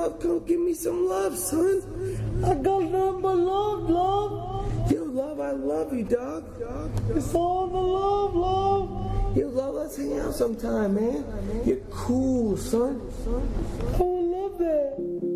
love. Come give me some love, son. I got nothing but love. Yo, love, I love you, dog. It's all the love. Yo, love, let's hang out sometime, man. You're cool, son. I would love that.